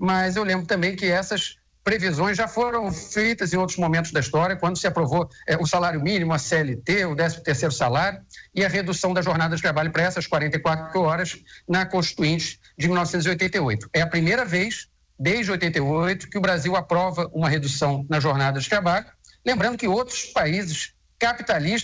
mas eu lembro também que essas previsões já foram feitas em outros momentos da história, quando se aprovou o salário mínimo, a CLT, o 13º salário e a redução da jornada de trabalho para essas 44 horas na Constituinte de 1988. É a primeira vez, desde 88, que o Brasil aprova uma redução na jornada de trabalho, lembrando que outros países capitalistas